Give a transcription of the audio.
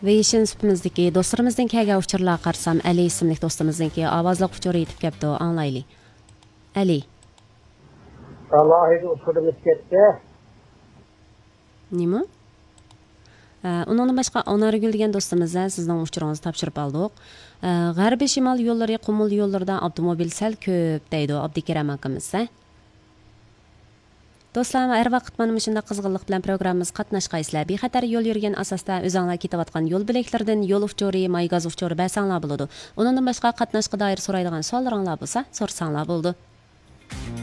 Veyişin süpimizdeki dostlarımızdan kelgan uçurlar qarsam Ali ismli dostumuzdaki avazliq uçuru yetib kepti, anglayli. Ali. Alohida uçurimiz ketdi. Nima? Ondan başqa Onargül degan dostumuzdan sizning uchuringizni topshirib oldik. G'arbiy shimol yo'llari, qumul yo'llaridan avtomobil sal ko'p deydi Abdikaram akamiz. Do'stlar, har vaqt mana shunday qizg'inlik bilan programmamiz qatnashqaysizlar. Bexatar yo'l yurgan asosda o'zinglar ketayotgan yo'l bileklaridan yo'l uchuri, maygaz uchuri basanglar bo'ladi. Undan boshqa qatnashga doir so'raydigan savollaringlar bo'lsa, so'rasanglar bo'ldi.